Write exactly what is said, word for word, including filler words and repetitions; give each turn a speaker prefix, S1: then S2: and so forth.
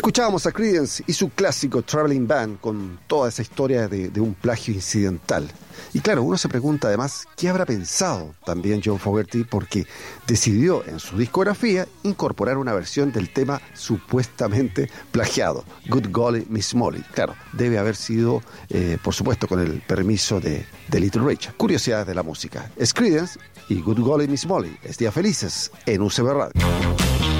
S1: Escuchábamos a Creedence y su clásico Traveling Band con toda esa historia de, de un plagio incidental. Y claro, uno se pregunta además qué habrá pensado también John Fogerty, porque decidió en su discografía incorporar una versión del tema supuestamente plagiado, Good Golly Miss Molly. Claro, debe haber sido, eh, por supuesto, con el permiso de, de Little Richard. Curiosidades de la música. Es Creedence y Good Golly Miss Molly. Es Días Felices en U C B Radio.